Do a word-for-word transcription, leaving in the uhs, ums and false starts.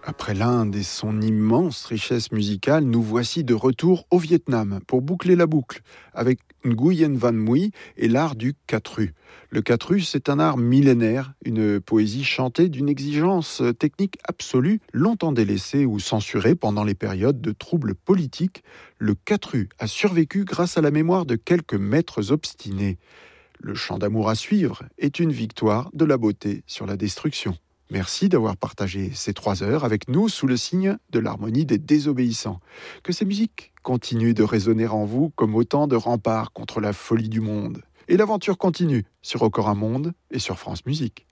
Après l'Inde et son immense richesse musicale, nous voici de retour au Vietnam pour boucler la boucle avec Nguyen Van Mui et l'art du Catru. Le Catru, c'est un art millénaire, une poésie chantée d'une exigence technique absolue, longtemps délaissée ou censurée pendant les périodes de troubles politiques. Le Catru a survécu grâce à la mémoire de quelques maîtres obstinés. Le chant d'amour à suivre est une victoire de la beauté sur la destruction. Merci d'avoir partagé ces trois heures avec nous sous le signe de l'harmonie des désobéissants. Que ces musiques continuent de résonner en vous comme autant de remparts contre la folie du monde. Et l'aventure continue sur Encore un monde et sur France Musique.